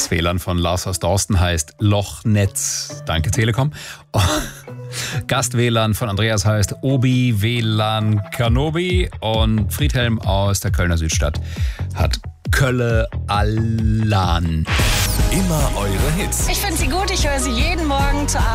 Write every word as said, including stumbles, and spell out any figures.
Das W L A N von Lars aus Dorsten heißt Lochnetz. Danke, Telekom. Gast-W L A N von Andreas heißt Obi W L A N Kanobi. Und Friedhelm aus der Kölner Südstadt hat Kölle Allan. Immer eure Hits. Ich finde sie gut, ich höre sie jeden Morgen zur Arbeit.